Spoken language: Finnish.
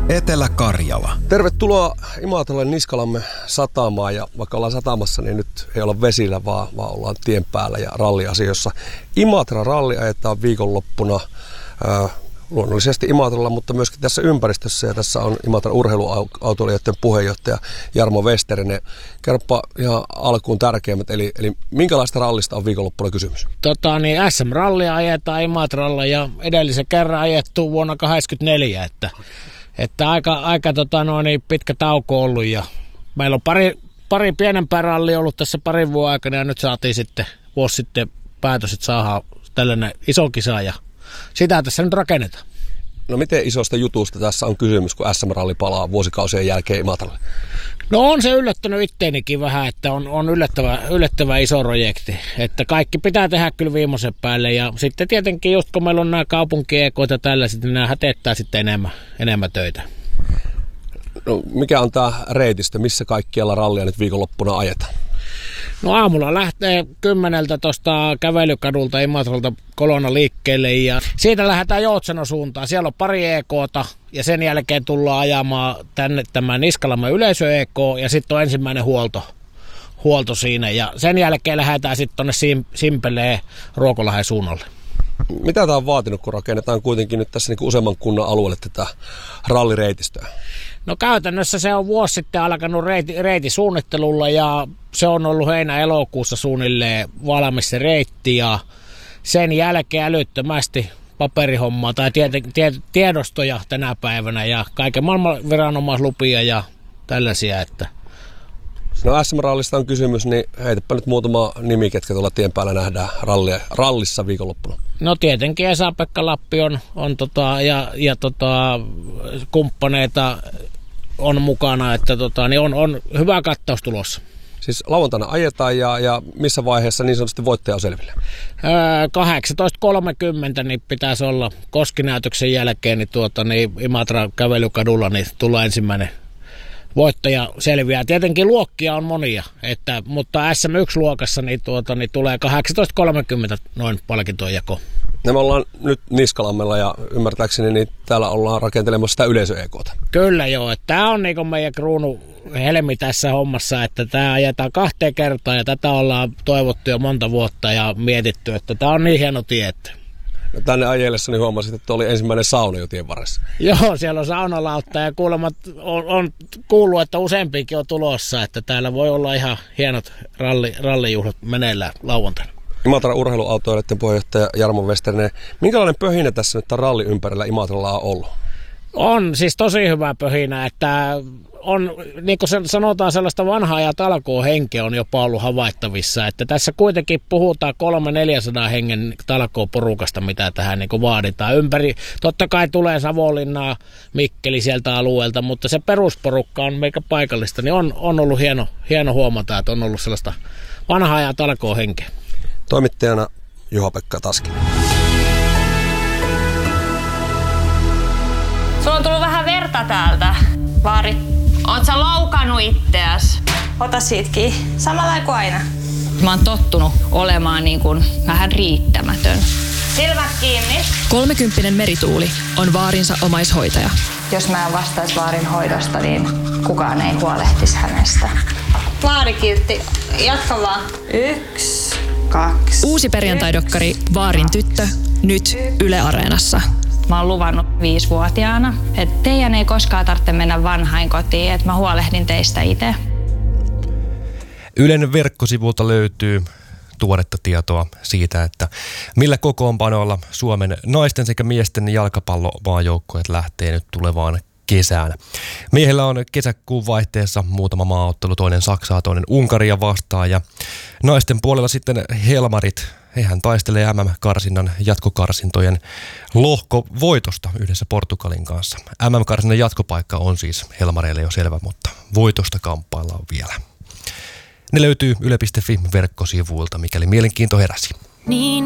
Etelä-Karjala. Tervetuloa Imatralle Niskalamme satamaan, ja vaikka ollaan satamassa, niin nyt ei olla vesillä, vaan ollaan tien päällä ja ralliasioissa. Imatra-ralli ajetaan viikonloppuna luonnollisesti Imatralla, mutta myöskin tässä ympäristössä, ja tässä on Imatran urheiluautoilijoiden puheenjohtaja Jarmo Westerinen. Kerropa ihan alkuun tärkeimmät, eli minkälaista rallista on viikonloppuna kysymys? SM-rallia ajetaan Imatralla ja edellisen kerran ajettu vuonna 1984, että aika pitkä tauko ollut, ja meillä on pari pienempää rallia ollut tässä parin vuoden aikana, ja nyt saatiin sitten vuosi sitten päätös, että saadaan tällainen iso kisa, ja sitä tässä nyt rakennetaan. No miten isosta jutusta tässä on kysymys, kun SM-ralli palaa vuosikausien jälkeen Imatralle? No on se yllättänyt itteenikin vähän, että on yllättävän iso projekti, että kaikki pitää tehdä kyllä viimeisen päälle, ja sitten tietenkin just kun meillä on nämä kaupunkiekoit ja tällaiset, niin nämä hätettää sitten enemmän töitä. No mikä on tämä reitistö, missä kaikkialla rallia nyt viikonloppuna ajetaan? No aamulla lähtee 10 tuosta kävelykadulta Imatralta kolonna liikkeelle, ja siitä lähdetään Joutsenon suuntaan. Siellä on pari EK:ta, ja sen jälkeen tullaan ajamaan tänne tämä Niskalamme yleisö-EK, ja sitten on ensimmäinen huolto siinä, ja sen jälkeen lähdetään sitten tuonne Simpeleen Ruokolahden suunnalle. Mitä tämä on vaatinut, kun rakennetaan kuitenkin nyt tässä niin useamman kunnan alueelle tätä rallireitistöä? No käytännössä se on vuosi sitten alkanut reitisuunnittelulla, ja se on ollut heinä-elokuussa suunnilleen valmis se reitti, ja sen jälkeen älyttömästi paperihommaa tai tiedostoja tänä päivänä ja kaiken maailman viranomaislupia ja tällaisia. Että. No SM-rallista on kysymys, niin heitäpä nyt muutama nimi, ketkä tuolla tien päällä nähdään rallissa viikonloppuna. No tietenkin Esa-Pekka Lappi on kumppaneita on mukana, että niin on hyvä kattaus tulossa. Siis lauantaina ajetaan, ja missä vaiheessa niin sanotusti voittaja on selville? 18.30 niin pitäisi olla koskinäytöksen jälkeen, niin Imatran kävelykadulla niin tulee ensimmäinen voittaja selviää. Tietenkin luokkia on monia, mutta SM1-luokassa niin tulee 18.30 noin palkintojen jako. Me ollaan nyt Niskalammella, ja ymmärtääkseni niin täällä ollaan rakentelemassa sitä yleisö-EK:ta. Kyllä joo, että tämä on niin meidän kruunu helmi tässä hommassa, että tämä ajetaan 2 kertaa, ja tätä ollaan toivottu jo monta vuotta ja mietitty, että tämä on niin hieno tie. No tänne ajellessani huomasit, että oli ensimmäinen sauna jo tien varressa. Joo, siellä on saunalautta, ja kuulemma on kuullut, että useampikin on tulossa, että täällä voi olla ihan hienot rallijuhlat meneillään lauantaina. Imatran urheiluautoilijoiden puheenjohtaja Jarmo Westerinen. Minkälainen pöhinä tässä nyt tämän rallin ympärillä Imatralla on ollut? On siis tosi hyvä pöhinä, että on, niin kuin sanotaan, sellaista vanhaa ja talkoohenkeä on jopa ollut havaittavissa, että tässä kuitenkin puhutaan 300-400 hengen talkooporukasta, mitä tähän niin kuin vaaditaan. Ympäri, totta kai tulee Savonlinnaa, Mikkeli sieltä alueelta, mutta se perusporukka on meikä paikallista, niin on ollut hieno huomata, että on ollut sellaista vanhaa ja talkoohenkeä. Toimittajana Juha-Pekka Taskinen. Sulla on tullut vähän verta täältä, Vaari. Oot sä loukannut itteäs? Ota siitä kiinni. Samalla kuin aina. Mä oon tottunut olemaan niin kuin vähän riittämätön. Silmät kiinni. 30 Merituuli on Vaarinsa omaishoitaja. Jos mä en vastaisi Vaarin hoidosta, niin kukaan ei huolehtisi hänestä. Vaarikiltti, jatka vaan. 1, 2. Uusi perjantaidokkari Vaarin tyttö, nyt Yle Areenassa. Mä oon luvannut 5-vuotiaana, että teidän ei koskaan tarvitse mennä vanhainkotiin, että mä huolehdin teistä itse. Ylen verkkosivulta löytyy tuoretta tietoa siitä, että millä kokoonpanoilla Suomen naisten sekä miesten jalkapallomaajoukkueet lähtee nyt tulevaan kesään. Miehillä on kesäkuun vaihteessa muutama maaottelu, toinen Saksaa, toinen Unkaria vastaan, ja naisten puolella sitten Helmarit. Hehän taistelee MM-karsinnan jatkokarsintojen lohkovoitosta yhdessä Portugalin kanssa. MM-karsinnan jatkopaikka on siis Helmareille jo selvä, mutta voitosta kamppaillaan vielä. Ne löytyy yle.fi verkkosivuilta, mikäli mielenkiinto heräsi. Niin